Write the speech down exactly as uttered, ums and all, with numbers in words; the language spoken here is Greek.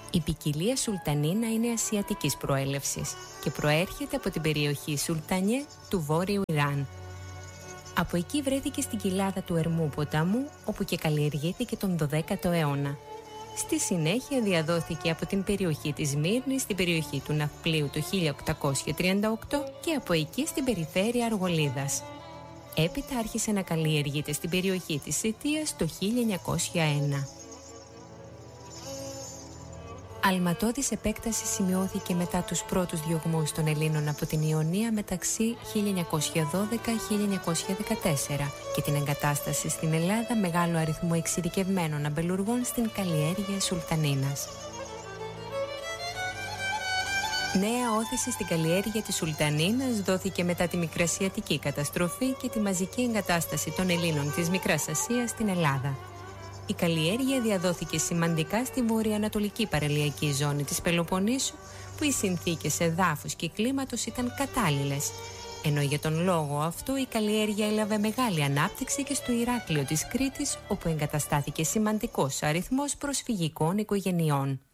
Η ποικιλία Σουλτανίνα είναι ασιατικής προέλευσης και προέρχεται από την περιοχή Σουλτανιέ του Βόρειου Ιράν. Από εκεί βρέθηκε στην κοιλάδα του Ερμού ποταμού, όπου και καλλιεργήθηκε τον δωδέκατο αιώνα. Στη συνέχεια διαδόθηκε από την περιοχή της Σμύρνης στην περιοχή του Ναυπλίου το χίλια οκτακόσια τριάντα οκτώ και από εκεί στην περιφέρεια Αργολίδας. Έπειτα άρχισε να καλλιεργείται στην περιοχή της Σιτίας το χίλια εννιακόσια ένα. Αλματώδης επέκταση σημειώθηκε μετά τους πρώτους διωγμούς των Ελλήνων από την Ιωνία μεταξύ χίλια εννιακόσια δώδεκα με χίλια εννιακόσια δεκατέσσερα και την εγκατάσταση στην Ελλάδα μεγάλου αριθμού εξειδικευμένων αμπελουργών στην καλλιέργεια Σουλτανίνας. Νέα όθηση στην καλλιέργεια της Σουλτανίνας δόθηκε μετά τη Μικρασιατική καταστροφή και τη μαζική εγκατάσταση των Ελλήνων της Μικράς Ασίας στην Ελλάδα. Η καλλιέργεια διαδόθηκε σημαντικά στη βορειοανατολική παραλιακή ζώνη της Πελοποννήσου, που οι συνθήκες εδάφους και κλίματος ήταν κατάλληλες. Ενώ για τον λόγο αυτό η καλλιέργεια έλαβε μεγάλη ανάπτυξη και στο Ηράκλειο της Κρήτης, όπου εγκαταστάθηκε σημαντικός αριθμός προσφυγικών οικογενειών.